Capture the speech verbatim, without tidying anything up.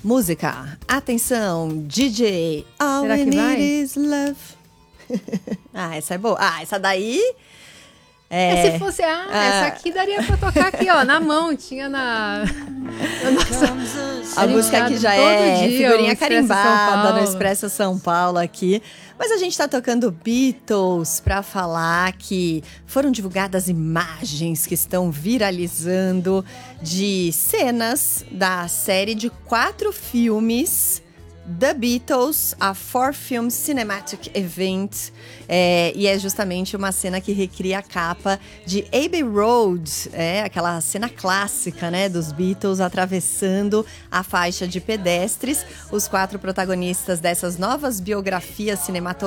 Música, atenção, D J, all Será we que vai? need is love. Ah, essa é boa. Ah, essa daí... É, É, se fosse, ah, ah, essa aqui daria pra tocar aqui, ó, na mão, tinha na... na nossa, a música aqui já todo é dia, figurinha o Expresso carimbada São no Paulo. Expresso São Paulo aqui. Mas a gente tá tocando Beatles pra falar que foram divulgadas imagens que estão viralizando de cenas da série de quatro filmes The Beatles, a Four Film Cinematic Event, é, e é justamente uma cena que recria a capa de Abbey Road, é, aquela cena clássica, né, dos Beatles atravessando a faixa de pedestres. Os quatro protagonistas dessas novas biografias cinematográficas